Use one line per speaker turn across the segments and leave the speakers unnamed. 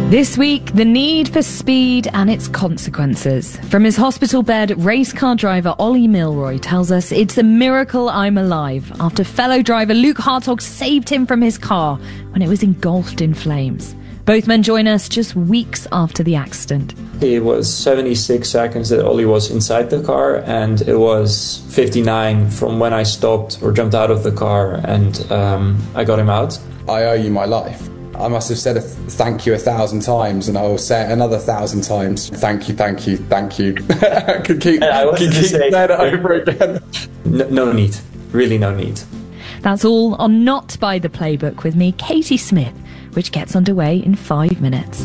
This week, the need for speed and its consequences. From his hospital bed, race car driver Ollie Milroy tells us it's a miracle I'm alive after fellow driver Luke Hartog saved him from his car when it was engulfed in flames. Both men join us just weeks after the accident.
It was 76 seconds that Ollie was inside the car, and it was 59 from when I stopped or jumped out of the car and I got him out.
I owe you my life. I must have said thank you 1,000 times, and I will say it another 1,000 times. Thank you, thank you, thank you. Keep saying it over again.
No need. Really no need.
That's all on Not by the Playbook with me, Katie Smith, which gets underway in 5 minutes.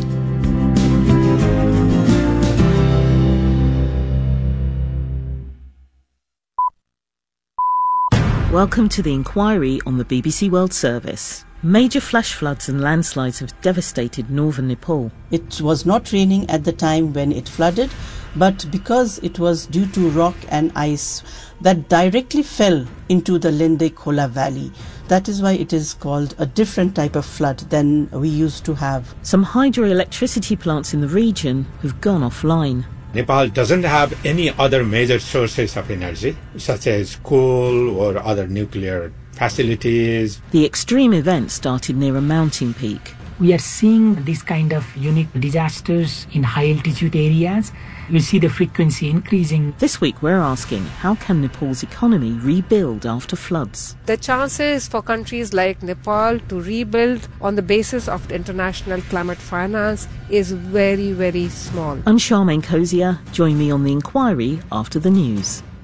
Welcome to the inquiry on the BBC World Service. Major flash floods and landslides have devastated northern Nepal.
It was not raining at the time when it flooded, but because it was due to rock and ice that directly fell into the Lende Khola Valley. That is why it is called a different type of flood than we used to have.
Some hydroelectricity plants in the region have gone offline.
Nepal doesn't have any other major sources of energy, such as coal or other nuclear facilities.
The extreme event started near a mountain peak.
We are seeing this kind of unique disasters in high altitude areas. We see the frequency increasing.
This week we're asking, how can Nepal's economy rebuild after floods?
The chances for countries like Nepal to rebuild on the basis of international climate finance is very, very small.
I'm Charmaine Cozier. Join me on the inquiry after the news.